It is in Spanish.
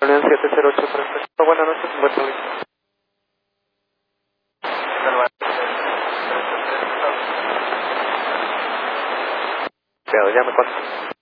Unión 70834. Buenas noches, Humberto Luis. Ya me consta.